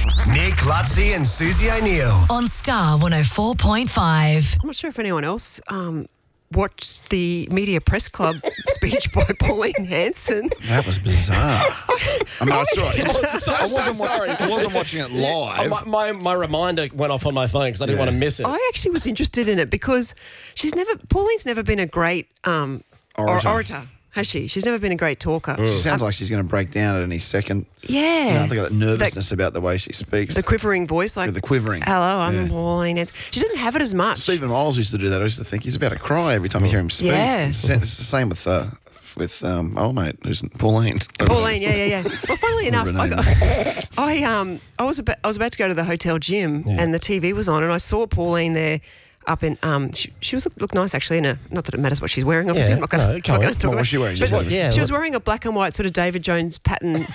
Nick, Lutzi and Susie O'Neill. On Star 104.5. I'm not sure if anyone else watched the Media Press Club speech by Pauline Hanson. That was bizarre. I mean, I saw it. I wasn't watching it Oh, live. my reminder went off on my phone because I didn't want to miss it. I actually was interested in it because Pauline's never been a great orator, has she? She's never been a great talker. She sounds like she's going to break down at any second. Yeah. You know, I think that nervousness about the way she speaks. The quivering voice, like the quivering. Hello, I'm Pauline Hanson. She doesn't have it as much. Stephen Miles used to do that. I used to think he's about to cry every time you hear him speak. Yeah. It's the same with old mate, who's Pauline. Pauline, yeah. Well, funnily enough, I was about to go to the hotel gym and the TV was on and I saw Pauline there. Up in she looked nice actually not that it matters what she's wearing obviously. I'm not going to talk about what was she wearing? She was wearing a black and white sort of David Jones pattern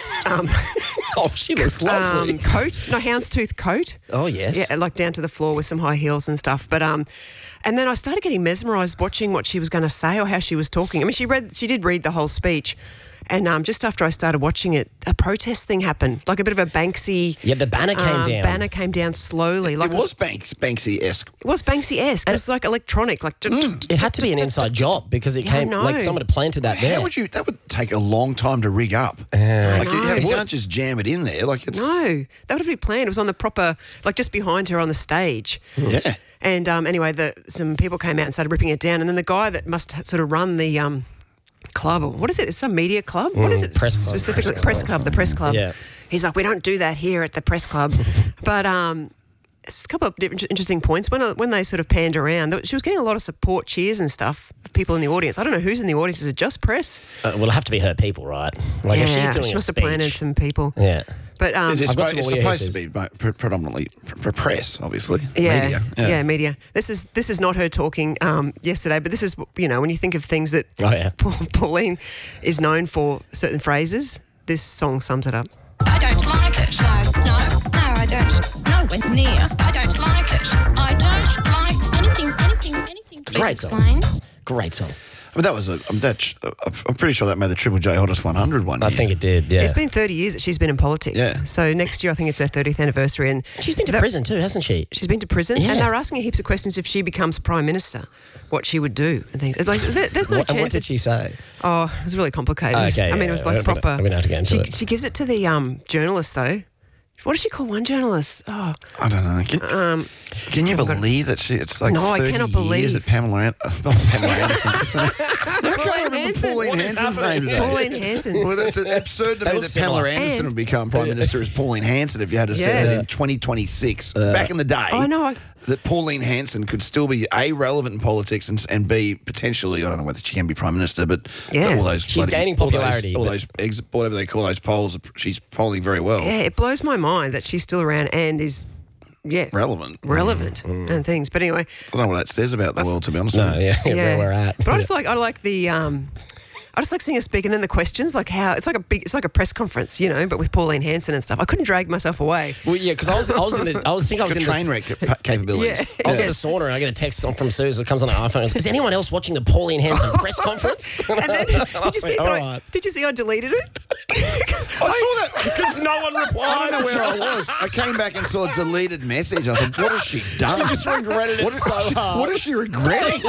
She looks lovely. coat, houndstooth coat. Oh, yes. Yeah, like down to the floor with some high heels and stuff. But and then I started getting mesmerised watching what she was going to say or how she was talking. I mean, she did read the whole speech. And just after I started watching it, a protest thing happened, like a bit of a Banksy. Yeah, the banner came down. Banner came down slowly. Like it was Banksy-esque. It was Banksy-esque. It was like electronic. Like It had to be an inside job because it came like someone had planted that there. How would you? That would take a long time to rig up. You can't just jam it in there. No, that would have been planned. It was on the proper, like just behind her on the stage. Yeah. And anyway, some people came out and started ripping it down. And then the guy that must sort of run the club, or what is it? It's some media club? What is it press club. specifically? The press club. Yeah. He's like, we don't do that here at the press club. But it's a couple of interesting points. When they sort of panned around, she was getting a lot of support cheers and stuff of people in the audience. I don't know who's in the audience. Is it just press? Well, it'll have to be her people, right? Like if she's doing she a must have speech. planted some people. Yeah. But It's got some audio supposed to be predominantly press, obviously. Yeah, Media. Media. This is not her talking yesterday, but this is, when you think of things that Pauline is known for, certain phrases, this song sums it up. I don't like it. No, I don't. Nowhere near. I don't like it. I don't like anything. It's a great song. Explain. Great song. I mean, that was I'm pretty sure that made the Triple J Hottest 100 one year. I think it did, yeah. It's been 30 years that she's been in politics. Yeah. So next year I think it's her 30th anniversary. And She's been to prison too, hasn't she? She's been to prison. Yeah. And they were asking her heaps of questions if she becomes Prime Minister, what she would do and things. Like, there's no chance. And what did she say? Oh, it was really complicated. Okay, I mean, yeah, it was like proper. we don't have to get into it. She gives it to the journalist though. What does she call one journalist? Oh, I don't know. Can you believe that it's like No, 30 I cannot years believe. that Pamela Anderson. I can't remember Pauline What is Hanson's happening? name today. Pauline Hanson. Well, that's absurd to They me look that similar. Pamela Anderson And- would become Prime Minister as Pauline Hanson if you had to say that in 2026. Back in the day. I know. That Pauline Hanson could still be A, relevant in politics and B, potentially, I don't know whether she can be Prime Minister, but all those She's gaining popularity. All those whatever they call those polls, she's polling very well. Yeah, it blows my mind that she's still around and is, Relevant. and things. But anyway, I don't know what that says about the world, to be honest with No, you. yeah, where we're at. But I just like the I just like seeing her speak, and then the questions, like how it's like a press conference, but with Pauline Hanson and stuff. I couldn't drag myself away. Well, yeah, because I was in the Good train wreck capabilities. Yeah. I was in the sauna and I get a text from Suze that comes on the iPhone. It goes, is anyone else watching the Pauline Hanson press conference? And then, did you see I deleted it? I saw that. Because no one replied. I don't know where I was. I came back and saw a deleted message. I thought, what has she done? She just regretted it so hard. What is she regretting?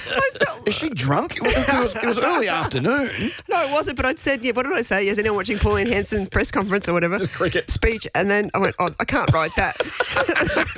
Is she drunk? It was early afternoon. No, it wasn't. But I'd said, what did I say? Yes, anyone watching Pauline Hanson press conference or whatever? Just cricket. Speech. And then I went, I can't write that.